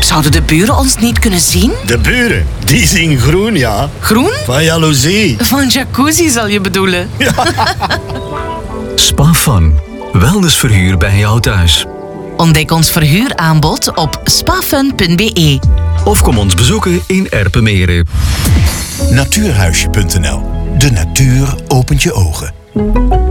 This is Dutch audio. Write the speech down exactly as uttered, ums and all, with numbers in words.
Zouden de buren ons niet kunnen zien? De buren, die zien groen, ja. Groen? Van jaloezie. Van jacuzzi zal je bedoelen. Ja. Spa Fun. Wellnessverhuur bij jou thuis. Ontdek ons verhuuraanbod op spafun punt be. Of kom ons bezoeken in Erpenmeren. Natuurhuisje punt n l. De natuur opent je ogen.